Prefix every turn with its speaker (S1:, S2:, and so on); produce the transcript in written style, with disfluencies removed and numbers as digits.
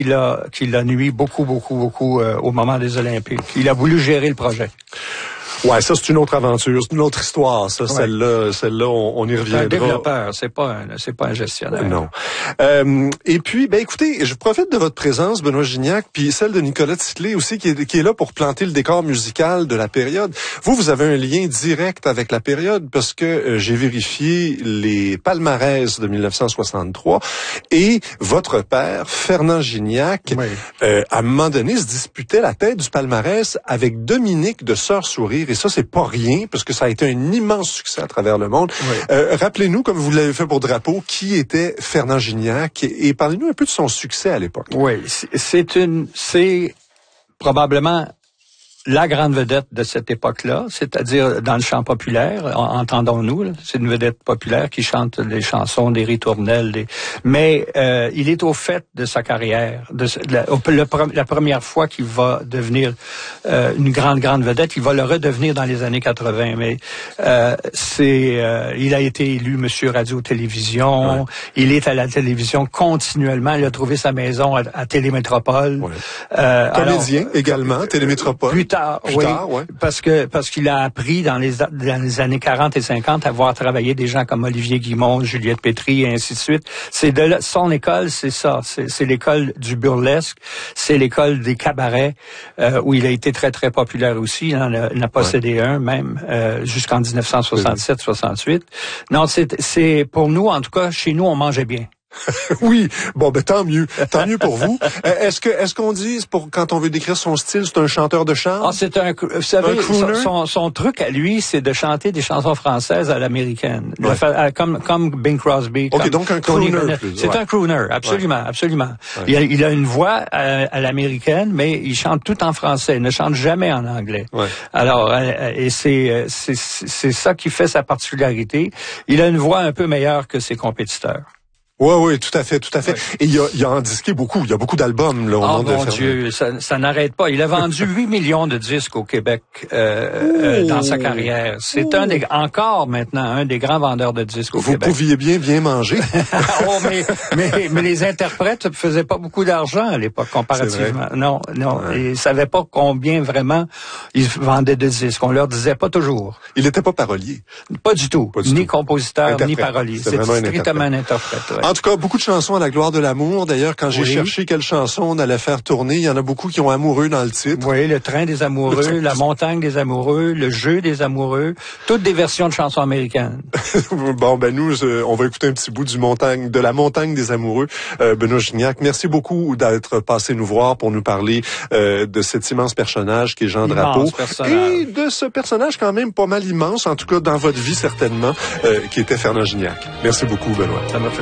S1: qui l'a nuit beaucoup au moment des Olympiques. Il a voulu gérer le projet.
S2: Ouais, ça c'est une autre aventure, c'est une autre histoire, ça. Ouais. Celle-là, on y reviendra.
S1: C'est un développeur, c'est pas un gestionnaire.
S2: Non. Et puis, écoutez, je profite de votre présence, Benoît Gignac, puis celle de Nicolas Titley aussi, qui est là pour planter le décor musical de la période. Vous avez un lien direct avec la période parce que j'ai vérifié les palmarès de 1963 et votre père, Fernand Gignac, à un moment donné, se disputait la tête du palmarès avec Dominique de Sœur-Sourire. Et ça, c'est pas rien, parce que ça a été un immense succès à travers le monde. Oui. Rappelez-nous, comme vous l'avez fait pour Drapeau, qui était Fernand Gignac et parlez-nous un peu de son succès à l'époque.
S1: Oui, c'est probablement la grande vedette de cette époque-là, c'est-à-dire dans le chant populaire, entendons-nous, là, c'est une vedette populaire qui chante des chansons, des ritournelles, mais il est au fait de sa carrière. La première fois qu'il va devenir une grande vedette, il va le redevenir dans les années 80, mais il a été élu Monsieur Radio-Télévision, il est à la télévision continuellement, il a trouvé sa maison à Télémétropole.
S2: Comédien également, Télémétropole.
S1: Plus tard, parce qu'il a appris dans les années 40 et 50 à voir travailler des gens comme Olivier Guimond, Juliette Pétry et ainsi de suite. Son école, c'est ça. C'est l'école du burlesque, c'est l'école des cabarets où il a été très très populaire aussi. Il en a possédé un même jusqu'en 1967-68. Non, c'est pour nous, en tout cas, chez nous, on mangeait bien.
S2: Oui, bon, tant mieux pour vous. Est-ce qu'on dit quand on veut décrire son style, c'est un chanteur de chant?
S1: Ah, vous savez, son truc à lui, c'est de chanter des chansons françaises à l'américaine, comme Bing Crosby.
S2: Ok, donc un crooner.
S1: C'est un crooner, absolument. Ouais. Il a une voix à l'américaine, mais il chante tout en français, il ne chante jamais en anglais. Ouais. Alors, et c'est ça qui fait sa particularité. Il a une voix un peu meilleure que ses compétiteurs.
S2: Oui, tout à fait. Ouais. Et il a en disqué beaucoup. Il y a beaucoup d'albums, là, au nom de Fernand.
S1: Oh mon Dieu, ça n'arrête pas. Il a vendu 8 millions de disques au Québec, dans sa carrière. C'est encore maintenant, un des grands vendeurs de disques au Québec.
S2: Vous pouviez bien manger.
S1: mais les interprètes ne faisaient pas beaucoup d'argent à l'époque, comparativement. Non. Ouais. Ils savaient pas combien vraiment ils vendaient de disques. On leur disait pas toujours.
S2: Il n'était pas parolier.
S1: Pas du tout. Ni compositeur, ni parolier. C'est strictement un interprète. Ouais.
S2: En tout cas, beaucoup de chansons à la gloire de l'amour. D'ailleurs, quand j'ai cherché quelle chanson on allait faire tourner, il y en a beaucoup qui ont amoureux dans le titre.
S1: Oui, le train des amoureux, la montagne des amoureux, le jeu des amoureux, toutes des versions de chansons américaines.
S2: Bon, nous, on va écouter un petit bout de la montagne des amoureux. Benoît Gignac, merci beaucoup d'être passé nous voir pour nous parler de cet immense personnage qui est Jean Drapeau. Et de ce personnage quand même pas mal immense, en tout cas dans votre vie certainement, qui était Fernand Gignac. Merci beaucoup, Benoît.
S1: Ça m'a fait